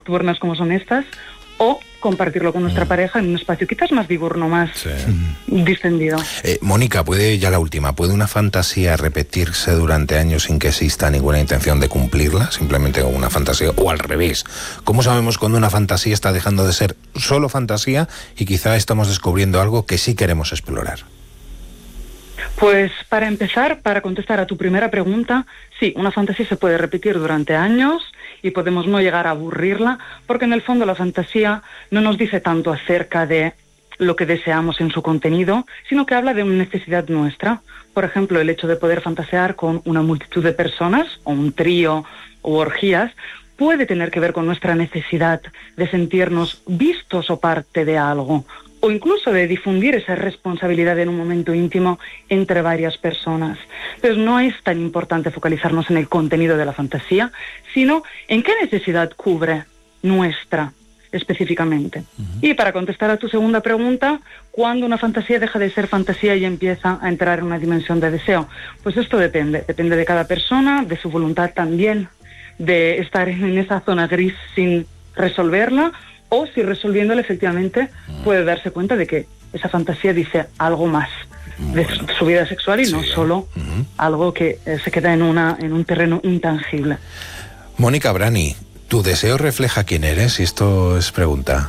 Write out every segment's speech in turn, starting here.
nocturnas como son estas, o compartirlo con nuestra pareja en un espacio quizás más diurno, más distendido. Mónica, ya la última, ¿puede una fantasía repetirse durante años sin que exista ninguna intención de cumplirla? Simplemente una fantasía, o al revés. ¿Cómo sabemos cuando una fantasía está dejando de ser solo fantasía y quizá estamos descubriendo algo que sí queremos explorar? Pues para empezar, para contestar a tu primera pregunta, sí, una fantasía se puede repetir durante años y podemos no llegar a aburrirla, porque en el fondo la fantasía no nos dice tanto acerca de lo que deseamos en su contenido, sino que habla de una necesidad nuestra. Por ejemplo, el hecho de poder fantasear con una multitud de personas, o un trío, o orgías, puede tener que ver con nuestra necesidad de sentirnos vistos o parte de algo, o incluso de difundir esa responsabilidad en un momento íntimo entre varias personas. Entonces no es tan importante focalizarnos en el contenido de la fantasía, sino en qué necesidad cubre nuestra específicamente. Y para contestar a tu segunda pregunta, ¿cuándo una fantasía deja de ser fantasía y empieza a entrar en una dimensión de deseo? Pues esto depende de cada persona, de su voluntad también, de estar en esa zona gris sin resolverla, o si resolviéndolo efectivamente puede darse cuenta de que esa fantasía dice algo más de su vida sexual y no solo algo que se queda en un terreno intangible. Mónica Brani, ¿tu deseo refleja quién eres? Y esto es pregunta.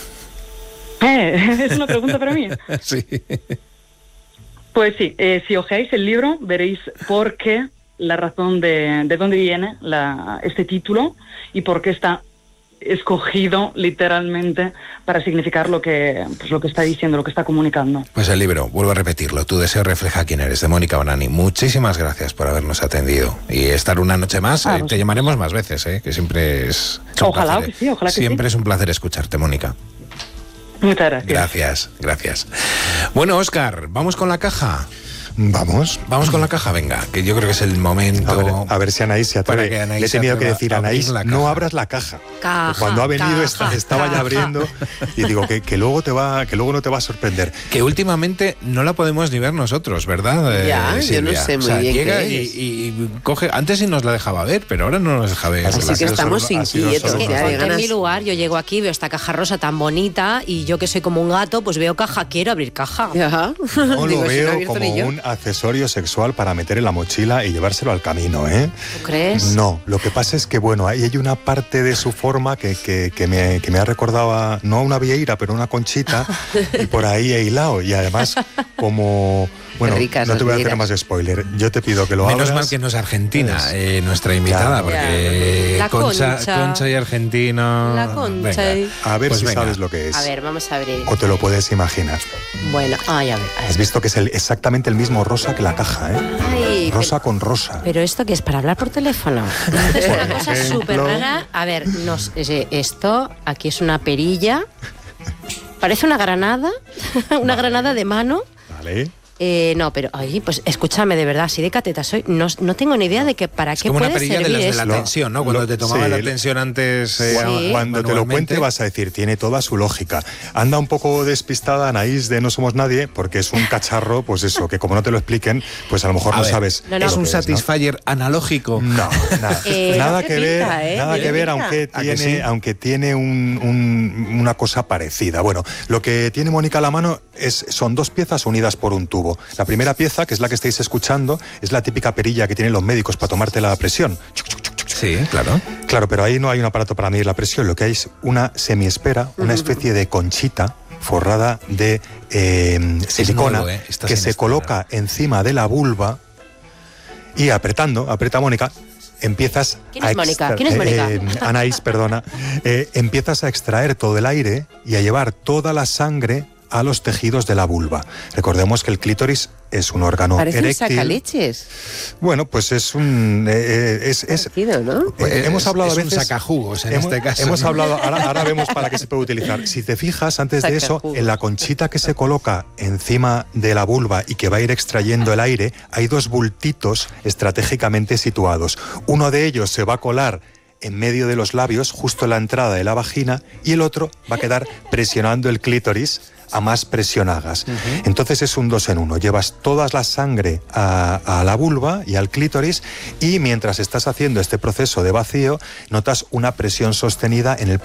¿Es una pregunta para mí? Sí. Pues sí, si ojeáis el libro veréis por qué, la razón de dónde viene este título y por qué está escogido literalmente para significar lo que está diciendo, lo que está comunicando. Pues el libro, vuelvo a repetirlo, Tu deseo refleja quién eres, de Mónica Brani. Muchísimas gracias por habernos atendido y estar una noche más. Te llamaremos más veces, que siempre es ojalá que sí. Siempre es un placer escucharte, Mónica. Muchas gracias. Gracias. Bueno, Óscar, ¿vamos con la caja? Vamos con la caja, venga, que yo creo que es el momento. A ver si Anaís se atreve. Le he tenido que decir, Anaís, no abras la caja. Cuando ha venido estaba ya abriendo y digo que luego no te va a sorprender. Que últimamente no la podemos ni ver nosotros, ¿verdad? Ya, Silvia? Yo no sé muy bien llega qué es. y coge. Antes sí nos la dejaba ver, pero ahora no nos deja ver. Así que estamos inquietos. En mi lugar, yo llego aquí, veo esta caja rosa tan bonita y yo que soy como un gato, pues veo caja, quiero abrir caja. Ya. No lo veo como un accesorio sexual para meter en la mochila y llevárselo al camino, ¿eh? ¿Tú crees? No, lo que pasa es que, bueno, ahí hay una parte de su forma que me ha recordado no a una vieira, pero una conchita, y por ahí he hilado, y además, como... Bueno, no te voy a hacer más spoiler. Yo te pido que lo abras. Menos mal que no es Argentina, nuestra invitada, porque La Concha y Argentina. La Concha. Venga. A ver pues si venga. sabes lo que es. A ver, vamos a abrir. O te lo puedes imaginar. Bueno, a ver. Has visto que es exactamente el mismo rosa que la caja, ¿eh? Ay, rosa con rosa. Pero esto que es para hablar por teléfono. Es una cosa súper rara. A ver, esto aquí es una perilla. Parece una granada. Una granada de mano. Vale. No, pero pues escúchame, de verdad, si de cateta soy, no tengo ni idea de que para qué puede servir. Es como una perilla de las de la esto. tensión, ¿no? Cuando te tomaba la tensión antes. Cuando te lo cuente vas a decir, tiene toda su lógica. Anda un poco despistada Anaís de No Somos Nadie, porque es un cacharro, pues eso, que como no te lo expliquen, pues a lo mejor no sabes. ¿Es un Satisfyer analógico? No, nada. Nada que ver, aunque tiene una cosa parecida. Bueno, lo que tiene Mónica a la mano son dos piezas unidas por un tubo. La primera pieza, que es la que estáis escuchando, es la típica perilla que tienen los médicos para tomarte la presión. Sí, claro. Claro, pero ahí no hay un aparato para medir la presión. Lo que hay es una semiesfera, una especie de conchita forrada de silicona que se coloca encima de la vulva y aprieta Mónica. Empiezas ¿Quién es Mónica? Anaís, perdona. Empiezas a extraer todo el aire y a llevar toda la sangre a los tejidos de la vulva. Recordemos que el clítoris es un órgano parece eréctil. Parece un sacaleches. Bueno, pues es un... Parecido, ¿no? Hemos hablado a veces... un sacajugos en este caso. Hemos hablado, ahora vemos para qué se puede utilizar. Si te fijas, antes de eso, en la conchita que se coloca encima de la vulva y que va a ir extrayendo el aire, hay dos bultitos estratégicamente situados. Uno de ellos se va a colar en medio de los labios, justo en la entrada de la vagina, y el otro va a quedar presionando el clítoris a más presión hagas. Entonces es un 2 en 1. Llevas toda la sangre a la vulva y al clítoris, y mientras estás haciendo este proceso de vacío, notas una presión sostenida en el